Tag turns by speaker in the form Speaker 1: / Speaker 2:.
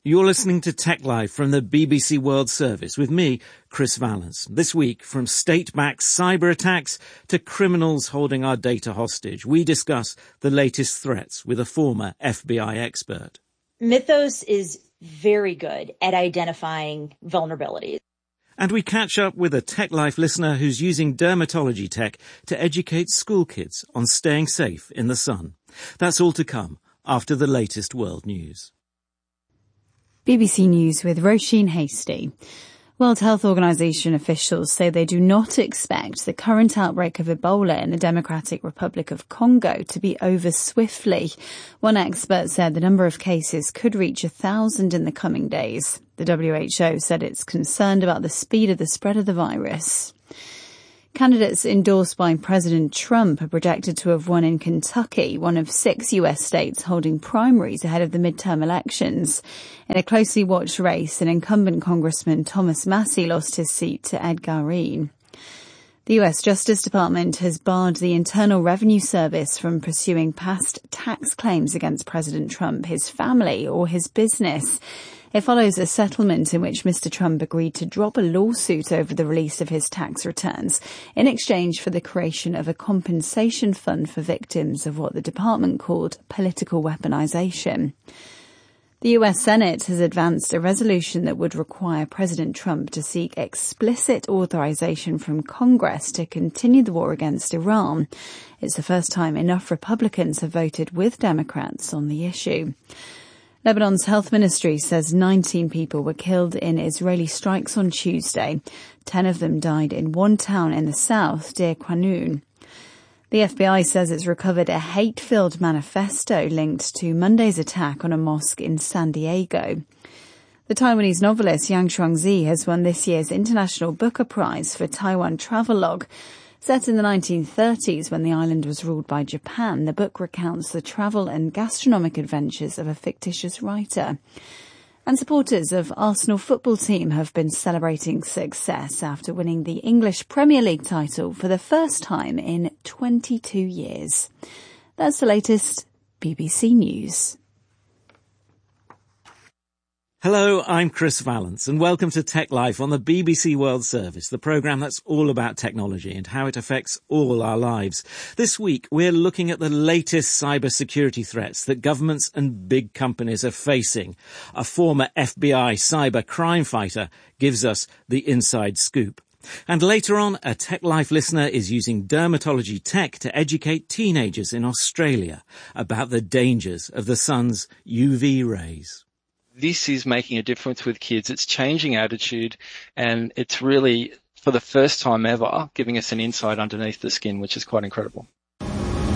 Speaker 1: You're listening to Tech Live from the BBC World Service with me, Chris Valence. This week, from state-backed cyber attacks to criminals holding our data hostage, we discuss the latest threats with a former FBI expert.
Speaker 2: Mythos is very good at identifying vulnerabilities.
Speaker 1: And we catch up with a Tech Life listener who's using dermatology tech to educate school kids on staying safe in the sun. That's all to come after the latest world news.
Speaker 3: BBC News with Roisin Hastie. World Health Organization officials say they do not expect the current outbreak of Ebola in the Democratic Republic of Congo to be over swiftly. One expert said the number of cases could reach 1,000 in the coming days. The WHO said it's concerned about the speed of the spread of the virus. Candidates endorsed by President Trump are projected to have won in Kentucky, one of 6 US states holding primaries ahead of the midterm elections. In a closely watched race, an incumbent Congressman Thomas Massie lost his seat to Ed Garin. The US Justice Department has barred the Internal Revenue Service from pursuing past tax claims against President Trump, his family, or his business. It follows a settlement in which Mr. Trump agreed to drop a lawsuit over the release of his tax returns in exchange for the creation of a compensation fund for victims of what the department called political weaponization. The US Senate has advanced a resolution that would require President Trump to seek explicit authorization from Congress to continue the war against Iran. It's the first time enough Republicans have voted with Democrats on the issue. Lebanon's health ministry says 19 people were killed in Israeli strikes on Tuesday. 10 of them died in one town in the south, Deir Qanun. The FBI says it's recovered a hate-filled manifesto linked to Monday's attack on a mosque in San Diego. The Taiwanese novelist Yang Shuangzi has won this year's International Booker Prize for Taiwan Travelogue. Set in the 1930s when the island was ruled by Japan, the book recounts the travel and gastronomic adventures of a fictitious writer. And supporters of Arsenal football team have been celebrating success after winning the English Premier League title for the first time in 22 years. That's the latest BBC News.
Speaker 1: Hello, I'm Chris Valence, and welcome to Tech Life on the BBC World Service, the programme that's all about technology and how it affects all our lives. This week, we're looking at the latest cybersecurity threats that governments and big companies are facing. A former FBI cyber crime fighter gives us the inside scoop. And later on, a Tech Life listener is using dermatology tech to educate teenagers in Australia about the dangers of the sun's UV rays.
Speaker 4: This is making a difference with kids. It's changing attitude, and it's really, for the first time ever, giving us an insight underneath the skin, which is quite incredible.